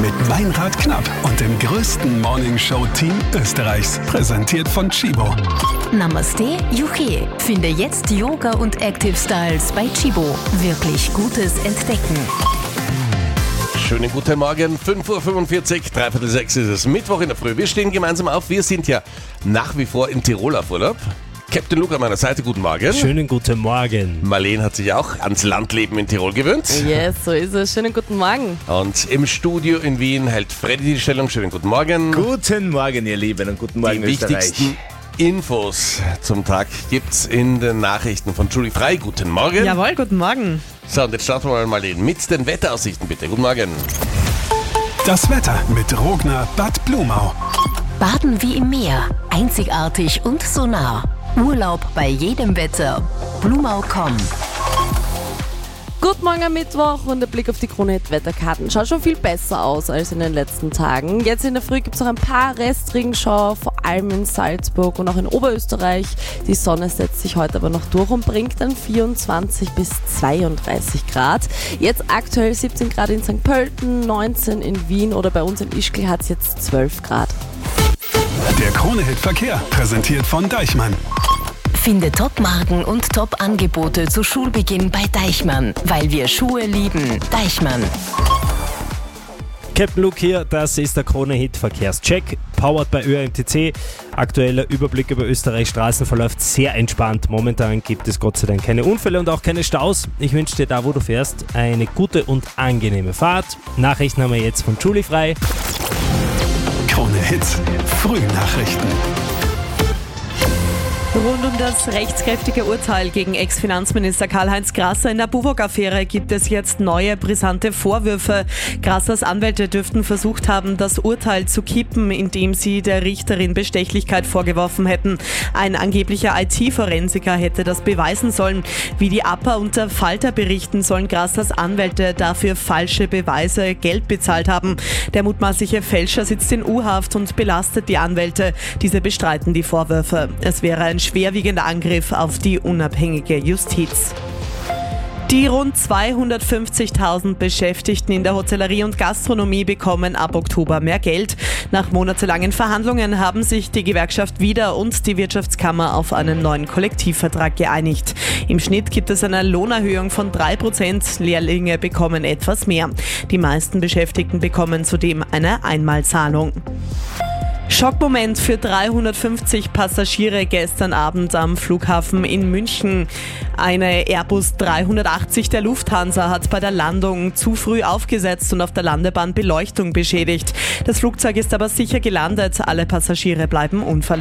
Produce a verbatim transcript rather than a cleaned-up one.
mit Meinrad Knapp und dem größten Morningshow-Team Österreichs. Präsentiert von Chibo. Namaste, Juche. Finde jetzt Yoga und Active Styles bei Chibo. Wirklich Gutes entdecken. Schönen guten Morgen, fünf Uhr fünfundvierzig, dreiviertel sechs ist es, Mittwoch in der Früh. Wir stehen gemeinsam auf, wir sind ja nach wie vor in Tirol auf Urlaub. Captain Luke an meiner Seite, guten Morgen. Schönen guten Morgen. Marlene hat sich auch ans Landleben in Tirol gewöhnt. Yes, so ist es. Schönen guten Morgen. Und im Studio in Wien hält Freddy die Stellung. Schönen guten Morgen. Guten Morgen, ihr Lieben, und guten Morgen, Die Österreich. wichtigsten Infos zum Tag gibt's in den Nachrichten von Julie Frei. Guten Morgen. Jawohl, guten Morgen. So, und jetzt starten wir mal, Marlene, mit den Wetteraussichten bitte. Guten Morgen. Das Wetter mit Rogner Bad Blumau. Baden wie im Meer. Einzigartig und so nah. Urlaub bei jedem Wetter. Blumau punkt com. Guten Morgen am Mittwoch und der Blick auf die Krone-Hit-Wetterkarten. Schaut schon viel besser aus als in den letzten Tagen. Jetzt in der Früh gibt es noch ein paar Restregenschauer, vor allem in Salzburg und auch in Oberösterreich. Die Sonne setzt sich heute aber noch durch und bringt dann vierundzwanzig bis zweiunddreißig Grad. Jetzt aktuell siebzehn Grad in Sankt Pölten, neunzehn in Wien oder bei uns in Ischgl hat es jetzt zwölf Grad. Der Krone-Hit-Verkehr, präsentiert von Deichmann. Finde Top-Marken und Top-Angebote zu Schulbeginn bei Deichmann, weil wir Schuhe lieben. Deichmann. Captain Luke hier, das ist der Krone-Hit-Verkehrscheck, powered bei Ö R M T C. Aktueller Überblick über Österreichs Straßen verläuft sehr entspannt. Momentan gibt es Gott sei Dank keine Unfälle und auch keine Staus. Ich wünsche dir da, wo du fährst, eine gute und angenehme Fahrt. Nachrichten haben wir jetzt von Julie Frei. Krone-Hit, Frühnachrichten. Rund um das rechtskräftige Urteil gegen Ex-Finanzminister Karl-Heinz Grasser in der Buwog-Affäre gibt es jetzt neue brisante Vorwürfe. Grassers Anwälte dürften versucht haben, das Urteil zu kippen, indem sie der Richterin Bestechlichkeit vorgeworfen hätten. Ein angeblicher I T-Forensiker hätte das beweisen sollen. Wie die A P A und der Falter berichten, sollen Grassers Anwälte dafür falsche Beweise Geld bezahlt haben. Der mutmaßliche Fälscher sitzt in U-Haft und belastet die Anwälte. Diese bestreiten die Vorwürfe. Es wäre ein schwerwiegender Angriff auf die unabhängige Justiz. Die rund zweihundertfünfzigtausend Beschäftigten in der Hotellerie und Gastronomie bekommen ab Oktober mehr Geld. Nach monatelangen Verhandlungen haben sich die Gewerkschaft Wieder und die Wirtschaftskammer auf einen neuen Kollektivvertrag geeinigt. Im Schnitt gibt es eine Lohnerhöhung von drei Prozent. Lehrlinge bekommen etwas mehr. Die meisten Beschäftigten bekommen zudem eine Einmalzahlung. Schockmoment für dreihundertfünfzig Passagiere gestern Abend am Flughafen in München. Eine Airbus dreihundertachtzig der Lufthansa hat bei der Landung zu früh aufgesetzt und auf der Landebahn Beleuchtung beschädigt. Das Flugzeug ist aber sicher gelandet. Alle Passagiere bleiben unverletzt.